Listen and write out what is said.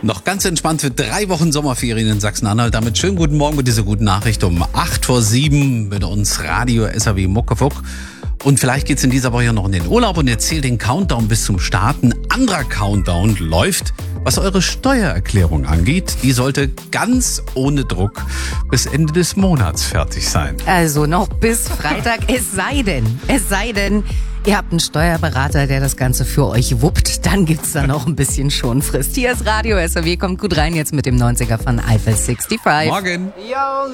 Noch ganz entspannt für 3 Wochen Sommerferien in Sachsen-Anhalt. Damit schönen guten Morgen mit dieser guten Nachricht um 8:07 mit uns Radio SAW Muckefuck. Und vielleicht geht's in dieser Woche ja noch in den Urlaub und erzählt den Countdown bis zum Start. Ein anderer Countdown läuft, was eure Steuererklärung angeht. Die sollte ganz ohne Druck bis Ende des Monats fertig sein. Also noch bis Freitag, es sei denn, ihr habt einen Steuerberater, der das Ganze für euch wuppt, dann gibt's da noch ein bisschen Schonfrist. Hier ist Radio SAW, kommt gut rein jetzt mit dem 90er von Eiffel 65. Morgen!